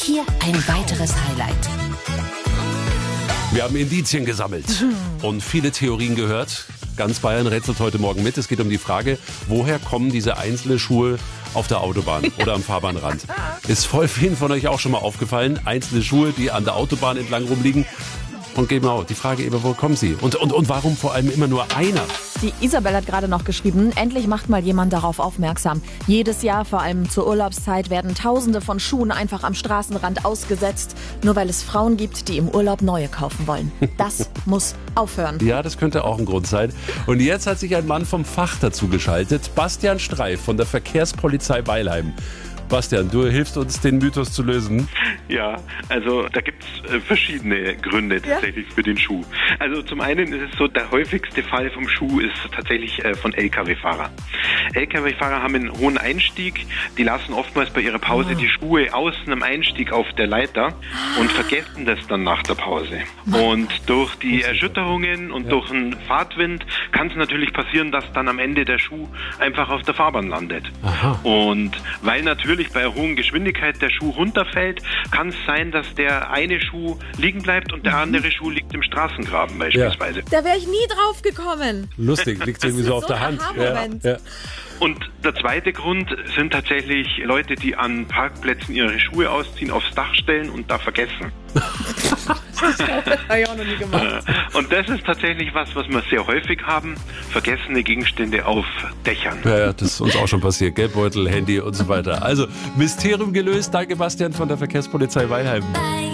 hier ein weiteres Highlight. Wir haben Indizien gesammelt und viele Theorien gehört. Ganz Bayern rätselt heute Morgen mit. Es geht um die Frage, woher kommen diese einzelnen Schuhe auf der Autobahn oder am Fahrbahnrand? Ist voll vielen von euch auch schon mal aufgefallen. Einzelne Schuhe, die an der Autobahn entlang rumliegen. Und genau, die Frage eben, wo kommen sie? Und warum vor allem immer nur einer? Die Isabel hat gerade noch geschrieben, endlich macht mal jemand darauf aufmerksam. Jedes Jahr, vor allem zur Urlaubszeit, werden Tausende von Schuhen einfach am Straßenrand ausgesetzt, nur weil es Frauen gibt, die im Urlaub neue kaufen wollen. Das muss aufhören. Ja, das könnte auch ein Grund sein. Und jetzt hat sich ein Mann vom Fach dazu geschaltet, Bastian Streif von der Verkehrspolizei Weilheim. Bastian, du hilfst uns, den Mythos zu lösen. Ja, also da gibt's verschiedene Gründe tatsächlich für den Schuh. Also zum einen ist es so, der häufigste Fall vom Schuh ist tatsächlich von Lkw-Fahrern. Lkw-Fahrer haben einen hohen Einstieg, die lassen oftmals bei ihrer Pause die Schuhe außen am Einstieg auf der Leiter und vergessen das dann nach der Pause. Und durch die Erschütterungen und durch den Fahrtwind kann es natürlich passieren, dass dann am Ende der Schuh einfach auf der Fahrbahn landet. Aha. Und weil natürlich bei einer hohen Geschwindigkeit der Schuh runterfällt, kann es sein, dass der eine Schuh liegen bleibt und der andere Schuh liegt im Straßengraben beispielsweise. Da wäre ich nie drauf gekommen. Lustig, liegt irgendwie so auf der Hand. Ja. Und der zweite Grund sind tatsächlich Leute, die an Parkplätzen ihre Schuhe ausziehen, aufs Dach stellen und da vergessen. Das habe ich auch noch nie gemacht. Und das ist tatsächlich was wir sehr häufig haben, vergessene Gegenstände auf Dächern. Ja, das ist uns auch schon passiert. Geldbeutel, Handy und so weiter. Also, Mysterium gelöst. Danke, Bastian von der Verkehrspolizei Weilheim.